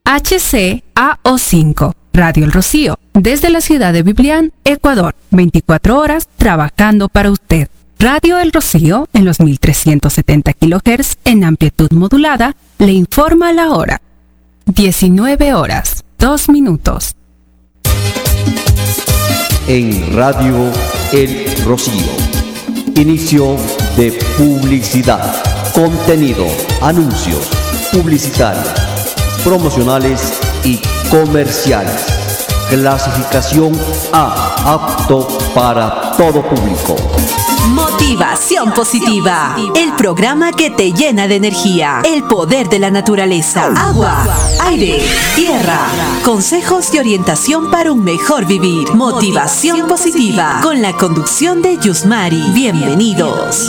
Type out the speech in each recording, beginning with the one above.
HCAO5, Radio El Rocío, desde la ciudad de Biblián, Ecuador, 24 horas trabajando para usted. Radio El Rocío, en los 1370 kHz en amplitud modulada, le informa la hora. 19 horas, 2 minutos. En Radio El Rocío, inicio de publicidad, contenido, anuncios, publicitarios, promocionales y comerciales. Clasificación A, apto para todo público. Motivación Positiva, el programa que te llena de energía, el poder de la naturaleza, agua, aire, tierra, consejos y orientación para un mejor vivir. Motivación Positiva, con la conducción de Yusmari. Bienvenidos.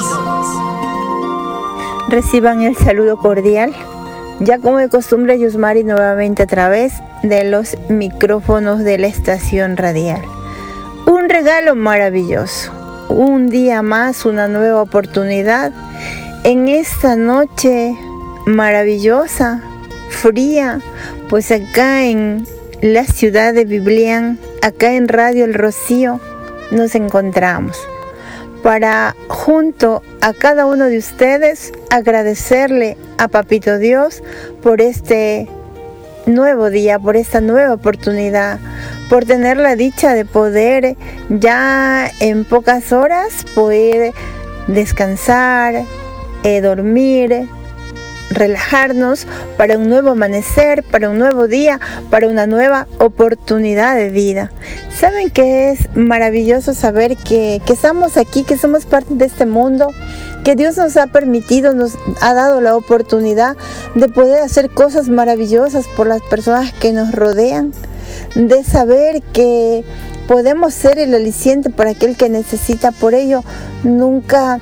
Reciban el saludo cordial. Ya como de costumbre, Yusmari nuevamente a través de los micrófonos de la estación radial. Un regalo maravilloso. Un día más, una nueva oportunidad en esta noche maravillosa, fría, pues acá en la ciudad de Biblián, acá en Radio El Rocío, nos encontramos para, junto a cada uno de ustedes, agradecerle a Papito Dios por este nuevo día, por esta nueva oportunidad, por tener la dicha de poder ya en pocas horas poder descansar, dormir, relajarnos para un nuevo amanecer, para un nuevo día, para una nueva oportunidad de vida. ¿Saben qué es maravilloso saber que estamos aquí, que somos parte de este mundo? Que Dios nos ha permitido, nos ha dado la oportunidad de poder hacer cosas maravillosas por las personas que nos rodean, de saber que podemos ser el aliciente para aquel que necesita. Por ello, nunca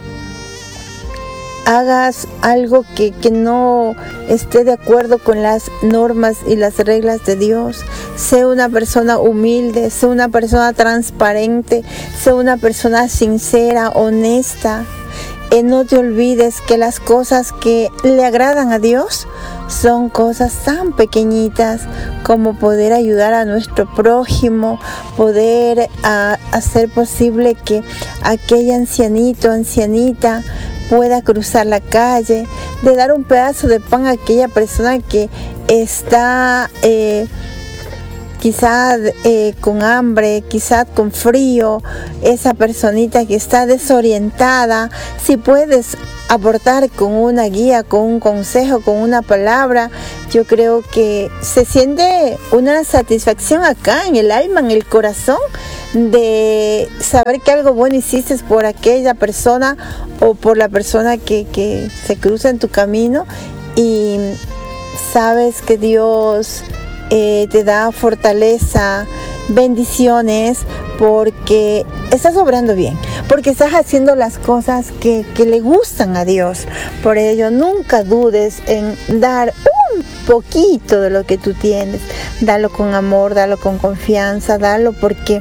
hagas algo que no esté de acuerdo con las normas y las reglas de Dios. Sé una persona humilde, sé una persona transparente, sé una persona sincera, honesta. No te olvides que las cosas que le agradan a Dios son cosas tan pequeñitas como poder ayudar a nuestro prójimo, poder hacer posible que aquel ancianito, ancianita pueda cruzar la calle, de dar un pedazo de pan a aquella persona que está quizás con hambre, quizás con frío, esa personita que está desorientada. Si puedes aportar con una guía, con un consejo, con una palabra, yo creo que se siente una satisfacción acá en el alma, en el corazón, de saber que algo bueno hiciste por aquella persona o por la persona que se cruza en tu camino, y sabes que Dios te da fortaleza, bendiciones, porque estás obrando bien, porque estás haciendo las cosas que le gustan a Dios. Por ello, nunca dudes en dar un poquito de lo que tú tienes. Dalo con amor, dalo con confianza, dalo porque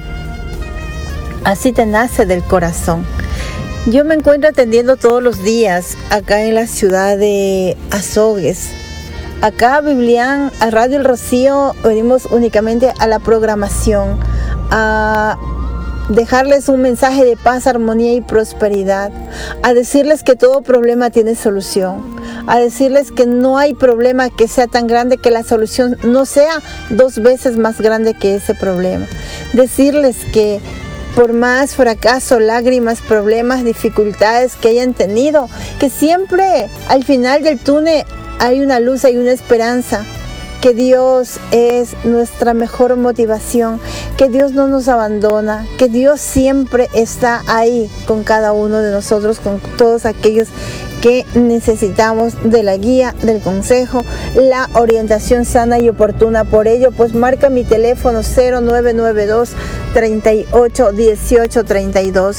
así te nace del corazón. Yo me encuentro atendiendo todos los días acá en la ciudad de Azogues. Acá a Biblián, a Radio El Rocío, venimos únicamente a la programación, a dejarles un mensaje de paz, armonía y prosperidad, a decirles que todo problema tiene solución, a decirles que no hay problema que sea tan grande que la solución no sea 2 veces más grande que ese problema. Decirles que por más fracaso, lágrimas, problemas, dificultades que hayan tenido, que siempre al final del túnel hay una luz, hay una esperanza, que Dios es nuestra mejor motivación, que Dios no nos abandona, que Dios siempre está ahí con cada uno de nosotros, con todos aquellos que necesitamos de la guía, del consejo, la orientación sana y oportuna. Por ello, pues marca mi teléfono 0992 38 18 32,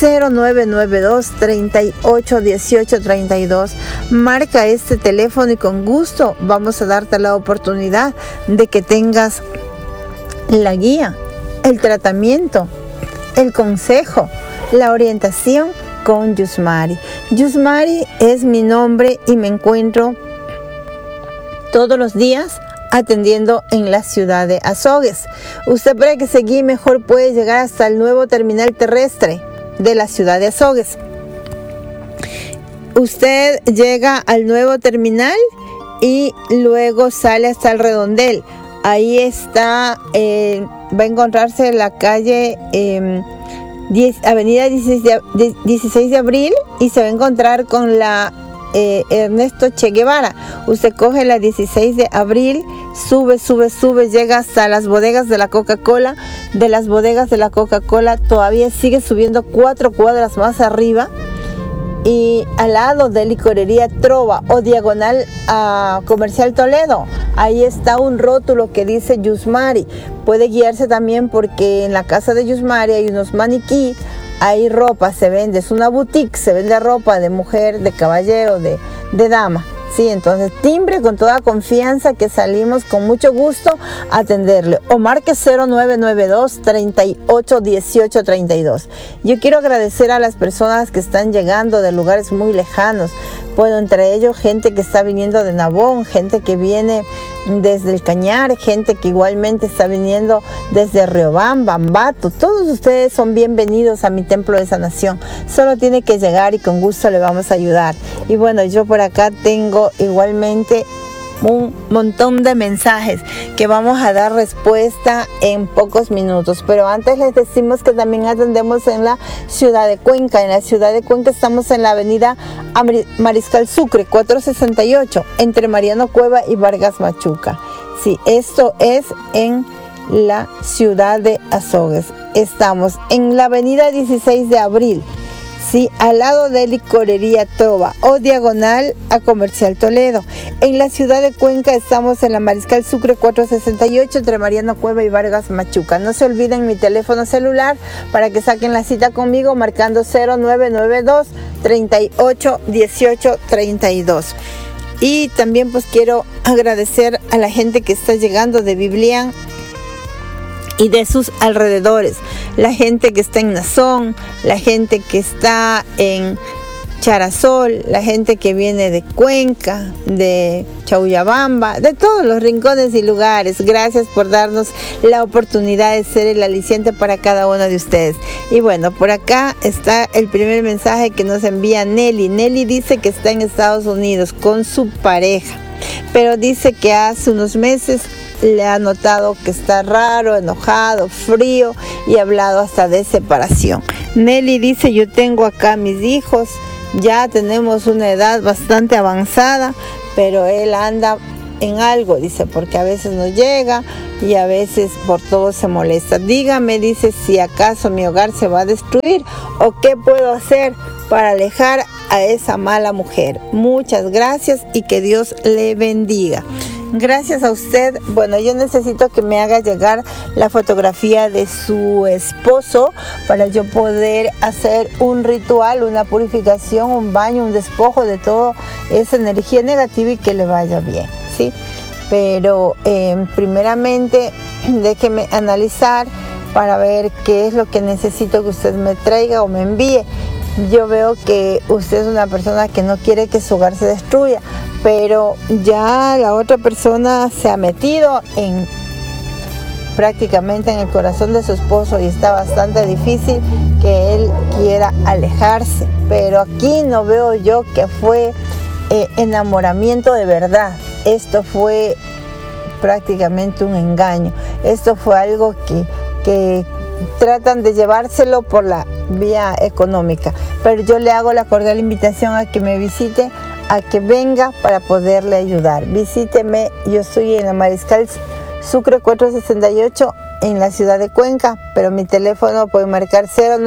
0992 38 18 32. Marca este teléfono y con gusto vamos a darte la oportunidad de que tengas la guía, el tratamiento, el consejo, la orientación con Yusmari. Yusmari es mi nombre y me encuentro todos los días atendiendo en la ciudad de Azogues. Usted, para que se guíe mejor, puede llegar hasta el nuevo terminal terrestre de la ciudad de Azogues. Usted llega al nuevo terminal y luego sale hasta el Redondel. Ahí está, va a encontrarse la calle avenida 16 de abril y se va a encontrar con la Ernesto Che Guevara. Usted coge la 16 de abril, sube, llega hasta las bodegas de la Coca-Cola. De las bodegas de la Coca-Cola todavía sigue subiendo 4 cuadras más arriba. Y al lado de Licorería Trova o diagonal a Comercial Toledo, ahí está un rótulo que dice Yusmari. Puede guiarse también porque en la casa de Yusmari hay unos maniquí, hay ropa, se vende, es una boutique, se vende ropa de mujer, de caballero, de dama. Sí, entonces timbre con toda confianza que salimos con mucho gusto a atenderle. O marque 0992-381832. Yo quiero agradecer a las personas que están llegando de lugares muy lejanos. Bueno, entre ellos gente que está viniendo de Nabón, gente que viene desde el Cañar, gente que igualmente está viniendo desde Riobamba, Ambato. Todos ustedes son bienvenidos a mi templo de sanación. Solo tiene que llegar y con gusto le vamos a ayudar. Y bueno, yo por acá tengo igualmente un montón de mensajes que vamos a dar respuesta en pocos minutos, pero antes les decimos que también atendemos en la ciudad de Cuenca. En la ciudad de Cuenca estamos en la avenida Mariscal Sucre 468 entre Mariano Cueva y Vargas Machuca. Sí, esto es en la ciudad de Azogues. Estamos en la avenida 16 de abril, sí, al lado de Licorería Trova o diagonal a Comercial Toledo. En la ciudad de Cuenca estamos en la Mariscal Sucre 468 entre Mariano Cueva y Vargas Machuca. No se olviden mi teléfono celular para que saquen la cita conmigo marcando 0992-381832. Y también pues quiero agradecer a la gente que está llegando de Biblián y de sus alrededores, la gente que está en Nazón, la gente que está en Charasol, la gente que viene de Cuenca, de Chauyabamba, de todos los rincones y lugares. Gracias por darnos la oportunidad de ser el aliciente para cada uno de ustedes. Y bueno, por acá está el primer mensaje que nos envía Nelly. Nelly dice que está en Estados Unidos con su pareja, pero dice que hace unos meses le ha notado que está raro, enojado, frío y ha hablado hasta de separación. Nelly dice: yo tengo acá a mis hijos, ya tenemos una edad bastante avanzada, pero él anda en algo, dice, porque a veces no llega y a veces por todo se molesta. Dígame, dice, si acaso mi hogar se va a destruir o qué puedo hacer para alejar a esa mala mujer. Muchas gracias y que Dios le bendiga. Gracias a usted. Bueno, yo necesito que me haga llegar la fotografía de su esposo para yo poder hacer un ritual, una purificación, un baño, un despojo de toda esa energía negativa y que le vaya bien, ¿sí? Pero primeramente déjeme analizar para ver qué es lo que necesito que usted me traiga o me envíe. Yo veo que usted es una persona que no quiere que su hogar se destruya, pero ya la otra persona se ha metido prácticamente en el corazón de su esposo y está bastante difícil que él quiera alejarse. Pero aquí no veo yo que fue enamoramiento de verdad. Esto fue prácticamente un engaño. Esto fue algo que tratan de llevárselo por la vía económica, pero yo le hago la cordial invitación a que me visite, a que venga para poderle ayudar. Visíteme, yo estoy en la Mariscal Sucre 468 en la ciudad de Cuenca, pero mi teléfono puede marcar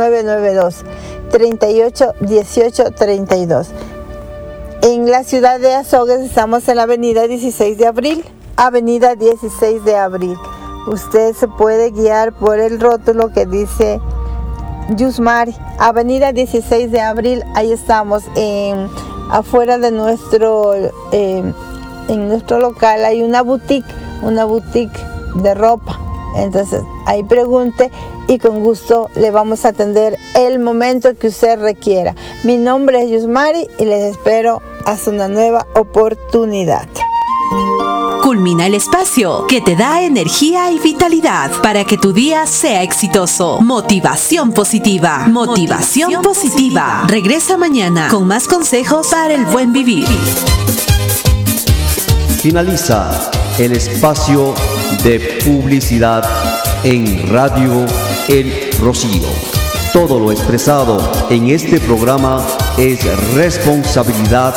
0992-381832. En la ciudad de Azogues estamos en la avenida 16 de abril, avenida 16 de abril. Usted se puede guiar por el rótulo que dice Yusmari, avenida 16 de abril. Ahí estamos, afuera de en nuestro local hay una boutique de ropa. Entonces ahí pregunte y con gusto le vamos a atender el momento que usted requiera. Mi nombre es Yusmari y les espero hasta una nueva oportunidad. culmina el espacio que te da energía y vitalidad para que tu día sea exitoso. Motivación positiva. Motivación positiva. Regresa mañana con más consejos para el buen vivir. Finaliza el espacio de publicidad en Radio El Rocío. Todo lo expresado en este programa es responsabilidad